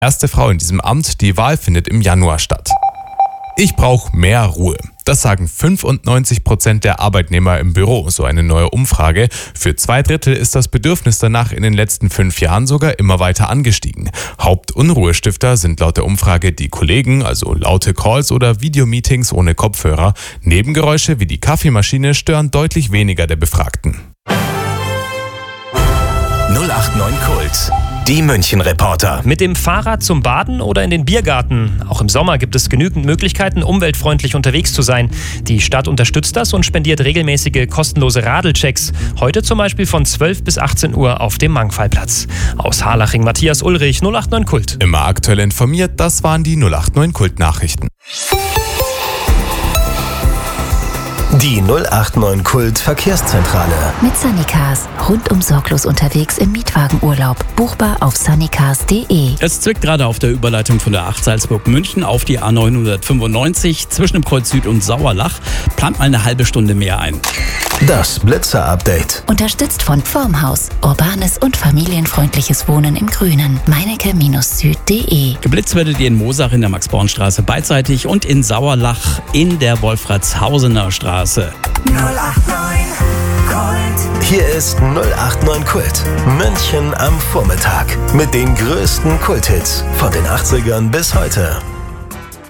Erste Frau in diesem Amt, die Wahl findet im Januar statt. Ich brauche mehr Ruhe. Das sagen 95% der Arbeitnehmer im Büro, so eine neue Umfrage. Für 2/3 ist das Bedürfnis danach in den letzten 5 Jahren sogar immer weiter angestiegen. Hauptunruhestifter sind laut der Umfrage die Kollegen, also laute Calls oder Videomeetings ohne Kopfhörer. Nebengeräusche wie die Kaffeemaschine stören deutlich weniger der Befragten. 089 Kult. Die München-Reporter. Mit dem Fahrrad zum Baden oder in den Biergarten. Auch im Sommer gibt es genügend Möglichkeiten, umweltfreundlich unterwegs zu sein. Die Stadt unterstützt das und spendiert regelmäßige kostenlose Radelchecks. Heute zum Beispiel von 12 bis 18 Uhr auf dem Mangfallplatz. Aus Harlaching Matthias Ulrich, 089 Kult. Immer aktuell informiert, das waren die 089 Kult-Nachrichten. Die 089 Kult Verkehrszentrale. Mit Sunnycars. Rundum sorglos unterwegs im Mietwagenurlaub. Buchbar auf sunnycars.de. Es zwickt gerade auf der Überleitung von der 8 Salzburg-München auf die A995 zwischen dem Kreuz Süd und Sauerlach. Plant mal eine halbe Stunde mehr ein. Das Blitzer-Update. Unterstützt von Formhaus. Urbanes und familienfreundliches Wohnen im Grünen. Meinecke-süd.de. Geblitzt werdet ihr in Mosach in der Max-Born-Straße beidseitig und in Sauerlach in der Wolfratshausener Straße. 089 Kult. Hier ist 089 Kult. München am Vormittag. Mit den größten Kulthits von den 80ern bis heute.